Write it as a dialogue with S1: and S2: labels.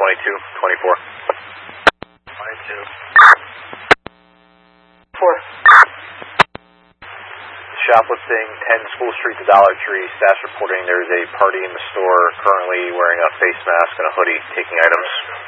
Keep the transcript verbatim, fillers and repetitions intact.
S1: twenty-two, twenty-four.
S2: twenty-two.
S1: Four. Shoplifting, ten School Street to Dollar Tree. Staff's reporting there's a party in the store currently wearing a face mask and a hoodie, taking items.